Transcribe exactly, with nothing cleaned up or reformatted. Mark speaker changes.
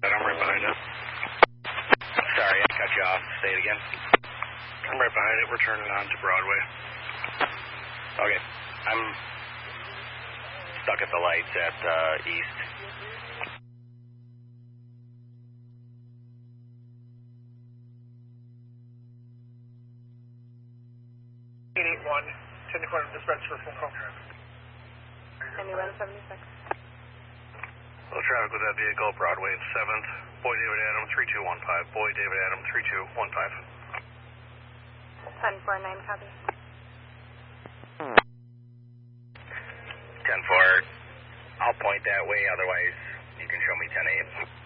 Speaker 1: I'm right behind it.
Speaker 2: Sorry, I cut you off. Say it again.
Speaker 1: I'm right behind it. We're turning on to Broadway.
Speaker 2: Okay. I'm stuck at the lights at uh, East.
Speaker 1: eight eight one, ten to quarter dispatch for phone call.
Speaker 3: Anyone seventy-six.
Speaker 1: Low traffic with that vehicle, Broadway at seventh. Boy David Adam three two one five. Boy David Adam three two one five.
Speaker 3: ten four nine, copy.
Speaker 2: ten four. I'll point that way, otherwise you can show me ten eight.